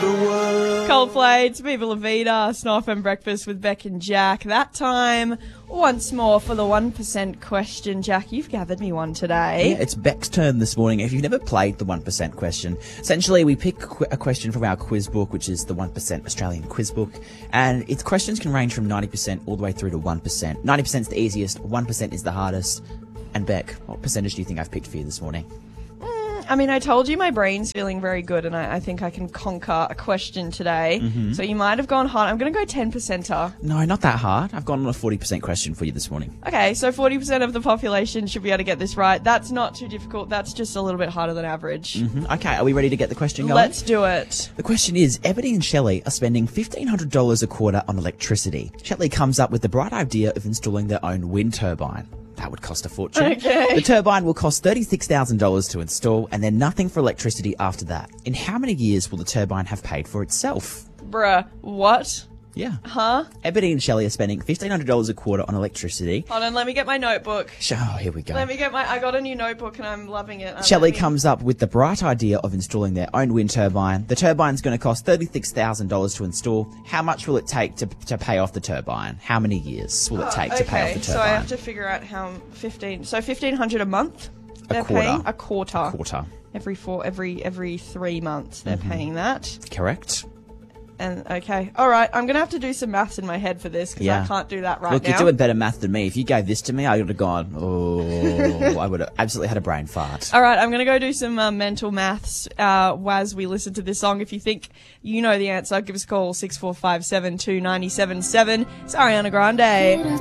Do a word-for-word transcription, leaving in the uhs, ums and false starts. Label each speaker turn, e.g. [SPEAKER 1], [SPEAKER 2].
[SPEAKER 1] the world.
[SPEAKER 2] Coldplay, it's Viva La Vida, Snuff and Breakfast with Beck and Jack. That time, once more for the one percent question. Jack, you've gathered me one today.
[SPEAKER 3] Yeah, it's Beck's turn this morning. If you've never played the one percent question, essentially we pick qu- a question from our quiz book, which is the one percent Australian quiz book, and its questions can range from ninety percent all the way through to one percent. ninety percent is the easiest, one percent is the hardest. And Beck, what percentage do you think I've picked for you this morning?
[SPEAKER 2] I mean, I told you my brain's feeling very good, and I, I think I can conquer a question today. Mm-hmm. So you might have gone hard. I'm going to go ten percenter.
[SPEAKER 3] No, not that hard. I've gone on a forty percent question for you this morning.
[SPEAKER 2] Okay, so forty percent of the population should be able to get this right. That's not too difficult. That's just a little bit harder than average.
[SPEAKER 3] Mm-hmm. Okay, are we ready to get the question going?
[SPEAKER 2] Let's do it.
[SPEAKER 3] The question is, Ebony and Shelley are spending fifteen hundred dollars a quarter on electricity. Shelley comes up with the bright idea of installing their own wind turbine. That would cost a fortune.
[SPEAKER 2] Okay.
[SPEAKER 3] The turbine will cost thirty-six thousand dollars to install, and then nothing for electricity after that. In how many years will the turbine have paid for itself?
[SPEAKER 2] Bruh, what?
[SPEAKER 3] Yeah.
[SPEAKER 2] Huh?
[SPEAKER 3] Ebony and Shelley are spending fifteen hundred dollars a quarter on electricity.
[SPEAKER 2] Hold on, let me get my notebook.
[SPEAKER 3] Oh, here we go.
[SPEAKER 2] Let me get my... I got a new notebook and I'm loving it. Um,
[SPEAKER 3] Shelley
[SPEAKER 2] let me-
[SPEAKER 3] comes up with the bright idea of installing their own wind turbine. The turbine's going to cost thirty-six thousand dollars to install. How much will it take to to pay off the turbine? How many years will it take
[SPEAKER 2] Oh,
[SPEAKER 3] to pay off the turbine?
[SPEAKER 2] so I have to figure out how fifteen... So fifteen hundred a month? They're
[SPEAKER 3] quarter.
[SPEAKER 2] paying? A quarter.
[SPEAKER 3] Quarter.
[SPEAKER 2] Every four, every every three months they're
[SPEAKER 3] Mm-hmm.
[SPEAKER 2] paying that.
[SPEAKER 3] Correct.
[SPEAKER 2] And okay, all right. I'm gonna have to do some maths in my head for this because
[SPEAKER 3] Yeah.
[SPEAKER 2] I can't do that right
[SPEAKER 3] Look,
[SPEAKER 2] now.
[SPEAKER 3] you're doing better math than me. If you gave this to me, I would have gone, oh, I would have absolutely had a brain fart.
[SPEAKER 2] All right, I'm gonna go do some uh, mental maths uh, as we listen to this song. If you think you know the answer, give us a call six four five seven two nine seven seven. It's Ariana Grande.